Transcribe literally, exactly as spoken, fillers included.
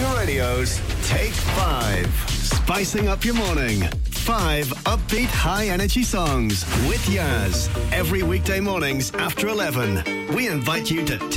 Go Radio's Take Five. Spicing up your morning. Five upbeat, high-energy songs with Yaz. Every weekday mornings after eleven. We invite you to